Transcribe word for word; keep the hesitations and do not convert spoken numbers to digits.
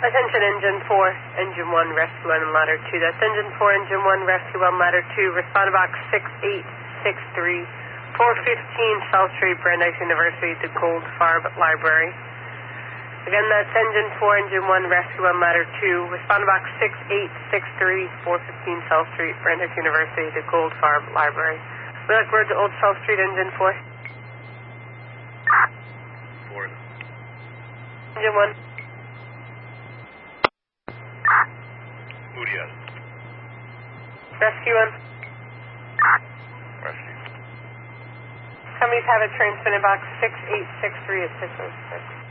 Attention Engine four, Engine one, Rescue one, and Ladder two. That's Engine four, Engine one, Rescue one, Ladder two. Respond to box six eight six three, four fifteen South Street, Brandeis University, the Goldfarb Library. Again, that's Engine four, Engine one, Rescue one, Ladder two. Respond to box six eight six three, four fifteen South Street, Brandeis University, the Goldfarb Library. Lilac Road to Old South Street, Engine four. Four. Engine one. Udias. Rescue one. Rescue. Companies have a train spinning box six eight six three at six oh six.